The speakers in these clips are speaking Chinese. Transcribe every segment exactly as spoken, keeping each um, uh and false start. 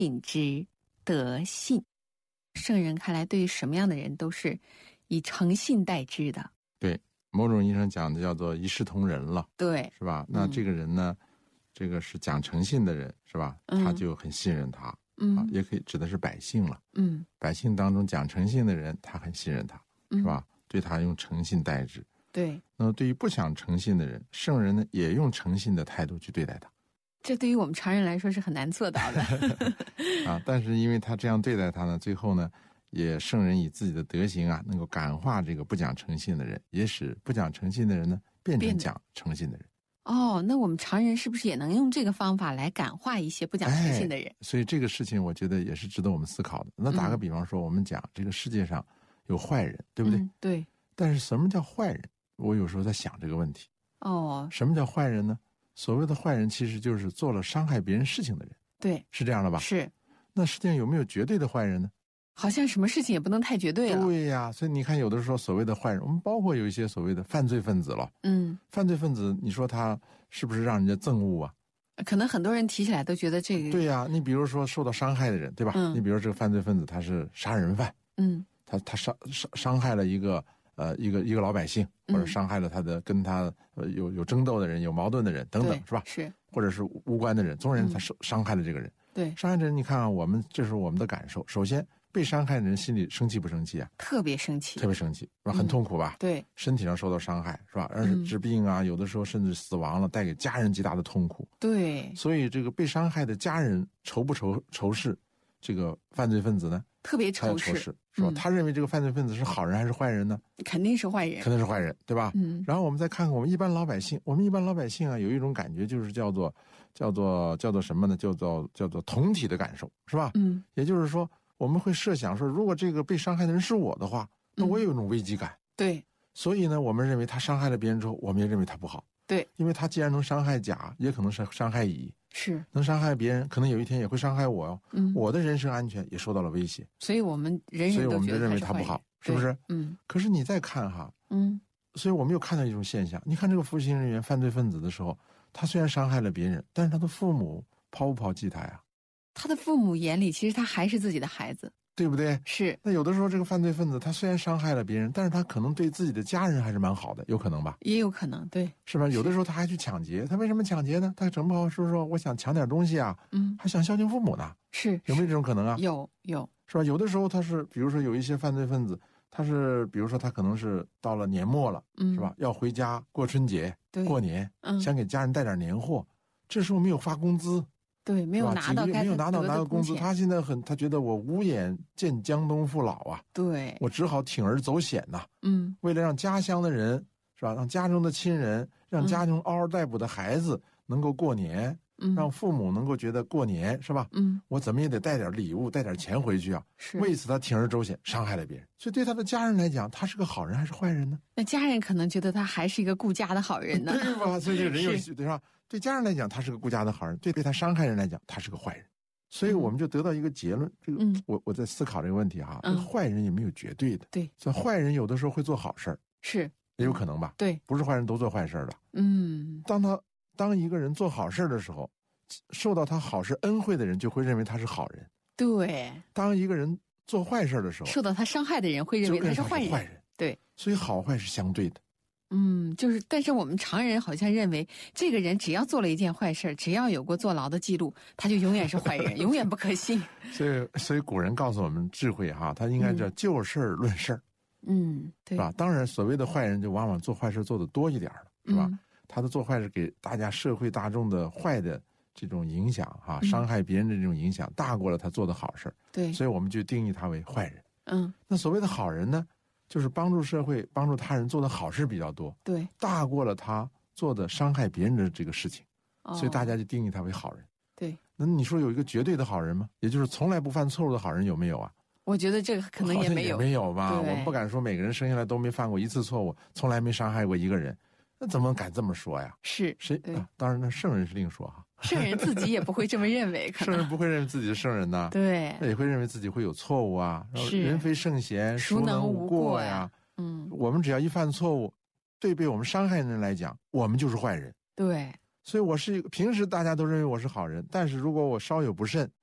品之德信。圣人看来对于什么样的人都是以诚信待之的。 对，某种意义上讲的叫做一视同仁了， 对， 是吧？那这个人呢，嗯、这个是讲诚信的人，是吧？ 嗯、 他就很信任他， 嗯、 啊，也可以指的是百姓了。 嗯， 百姓当中讲诚信的人，他很信任他，是吧？ 嗯、 对他用诚信待之。 对。 那么对于不讲诚信的人，圣人呢也用诚信的态度去对待他。 这对于我们常人来说是很难做到的啊！但是因为他这样对待他呢，最后呢，也圣人以自己的德行啊，能够感化这个不讲诚信的人，也使不讲诚信的人呢变成讲诚信的人。 哦，那我们常人是不是也能用这个方法来感化一些不讲诚信的人？ 哎、所以这个事情我觉得也是值得我们思考的。那打个比方说，嗯、我们讲这个世界上有坏人，对不对？ 嗯、对。 但是什么叫坏人？我有时候在想这个问题。 哦， 什么叫坏人呢？所谓的坏人其实就是做了伤害别人事情的人。 对， 是这样的吧？ 是。 那世界上有没有绝对的坏人呢？ 好像什么事情也不能太绝对了。 对呀，所以你看，有的时候所谓的坏人，我们包括有一些所谓的犯罪分子了。 嗯， 犯罪分子，你说他是不是让人家憎恶啊？ 可能很多人提起来都觉得这个。 对呀，你比如说受到伤害的人，对吧？ 嗯， 你比如说这个犯罪分子他是杀人犯， 嗯， 他他伤伤伤害了一个呃一个一个老百姓，或者伤害了他的、嗯、跟他呃有有争斗的人、有矛盾的人等等，是吧？ 是。或者是无关的人，总人他伤伤害了这个人。 嗯、对， 伤害的人，你看啊，我们这是我们的感受。首先，被伤害的人心里生气不生气啊？特别生气，特别生气，很痛苦吧？ 嗯、对， 身体上受到伤害是吧？而且治病啊、嗯，有的时候甚至死亡了，带给家人极大的痛苦。 对， 所以这个被伤害的家人仇不仇仇视这个犯罪分子呢？ 特别仇视， 是吧、嗯？他认为这个犯罪分子是好人还是坏人呢？ 肯定是坏人， 肯定是坏人，对吧？ 嗯。 然后我们再看看我们一般老百姓，我们一般老百姓啊，有一种感觉就是叫做叫做叫做什么呢？叫做叫做同体的感受，是吧？ 嗯。 也就是说，我们会设想说，如果这个被伤害的人是我的话，那我也有一种危机感。 嗯、对。 所以呢，我们认为他伤害了别人之后，我们也认为他不好。 对。 因为他既然能伤害甲，也可能是伤害乙。 是， 能伤害别人，可能有一天也会伤害我哟、哦。 嗯， 我的人身安全也受到了威胁， 所以我们人人都觉得他是坏人， 所以我们就认为他不好，是不是？ 嗯。 可是你再看哈， 嗯， 所以我们又看到一种现象，你看这个服刑人员、犯罪分子的时候，他虽然伤害了别人，但是他的父母抛不抛弃他呀？ 他的父母眼里，其实他还是自己的孩子。 对不对？ 是。 那有的时候这个犯罪分子他虽然伤害了别人，但是他可能对自己的家人还是蛮好的，有可能吧？ 也有可能，对， 是吧？有的时候他还去抢劫，他为什么抢劫呢？他整不好说说我想抢点东西啊， 嗯， 还想孝敬父母呢， 是有没有这种可能啊？ 有有， 是吧？有的时候他是，比如说有一些犯罪分子，他是比如说他可能是到了年末了， 嗯， 是吧？要回家过春节、过年， 嗯， 想给家人带点年货，这时候没有发工资。 对，没有拿到该没有拿到拿到工资，他现在很，他觉得我无眼见江东父老啊， 对， 我只好铤而走险呐、啊。 嗯， 为了让家乡的人是吧，让家中的亲人，让家中嗷嗷待哺的孩子能够过年， 嗯， 让父母能够觉得过年是吧？ 嗯， 我怎么也得带点礼物，带点钱回去啊。 是， 为此他铤而走险，伤害了别人。所以对他的家人来讲，他是个好人还是坏人呢？ 那家人可能觉得他还是一个顾家的好人呢， 对吧？所以这个人有对吧？对家人来讲，他是个顾家的好人；对被他伤害人来讲，他是个坏人。所以我们就得到一个结论：这个， 嗯、 我我在思考这个问题哈。 嗯、 这个坏人也没有绝对的， 对， 所以坏人有的时候会做好事儿， 是也有可能吧？ 对， 不是坏人都做坏事的。 嗯， 当他当一个人做好事的时候，受到他好事恩惠的人就会认为他是好人。 对， 当一个人做坏事的时候， 受到他伤害的人会认为他是坏人。 坏人， 对， 所以好坏是相对的。 嗯，就是，但是我们常人好像认为，这个人只要做了一件坏事，只要有过坐牢的记录，他就永远是坏人，永远不可信。 所以，所以古人告诉我们智慧哈，他应该叫就事儿论事儿。 嗯，对， 是吧？当然，所谓的坏人就往往做坏事做的多一点了，是吧？ 嗯、 他的做坏事给大家社会大众的坏的这种影响哈，嗯、伤害别人的这种影响大过了他做的好事。 对， 所以我们就定义他为坏人。 嗯， 那所谓的好人呢？就是帮助社会、帮助他人做的好事比较多， 对， 大过了他做的伤害别人的这个事情， 哦、 所以大家就定义他为好人。 对， 那你说有一个绝对的好人吗？也就是从来不犯错误的好人有没有啊？ 我觉得这个可能也没有， 也没有吧。我们不敢说每个人生下来都没犯过一次错误，从来没伤害过一个人，那怎么敢这么说呀？ 是谁、啊？当然，那圣人是另说哈。 圣人自己也不会这么认为， 圣人不会认为自己是圣人呐， 对， 也会认为自己会有错误啊。 是人非圣贤，孰能无过呀？ 嗯， 我们只要一犯错误，对被我们伤害的人来讲，我们就是坏人。 对， 所以我是一个平时大家都认为我是好人，但是如果我稍有不慎，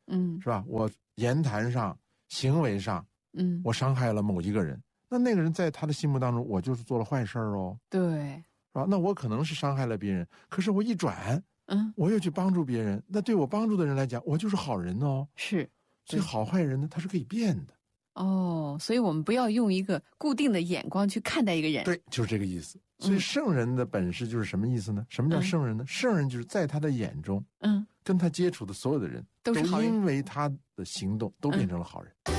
嗯， 是吧？我言谈上、行为上， 嗯， 我伤害了某一个人，那那个人在他的心目当中，我就是做了坏事哦， 对， 是吧？那我可能是伤害了别人，可是我一转， 嗯， 我又去帮助别人，那对我帮助的人来讲，我就是好人哦。 是， 所以好坏人呢，他是可以变的。 哦，所以我们不要用一个固定的眼光去看待一个人。 对，就是这个意思。所以圣人的本事就是什么意思呢？什么叫圣人呢？圣人就是在他的眼中， 嗯， 跟他接触的所有的人都是好人， 因为他的行动都变成了好人。